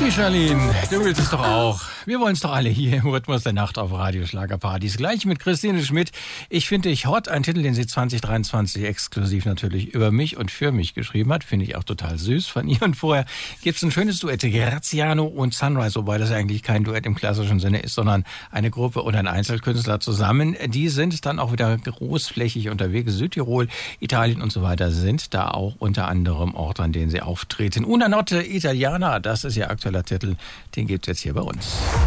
Die Charlene, du willst es doch auch. Wir wollen es doch alle hier im Rhythmus der Nacht auf Radio Schlagerpartys. Gleich mit Christine Schmidt. Ich finde dich hot, ein Titel, den sie 2023 exklusiv natürlich über mich und für mich geschrieben hat. Finde ich auch total süß von ihr. Und vorher gibt es ein schönes Duett, Graziano und Sunrise, wobei das eigentlich kein Duett im klassischen Sinne ist, sondern eine Gruppe oder ein Einzelkünstler zusammen. Die sind dann auch wieder großflächig unterwegs. Südtirol, Italien und so weiter sind da auch unter anderem Orte, an denen sie auftreten. Una Notte Italiana, das ist ihr aktueller Titel. Den gibt es jetzt hier bei uns.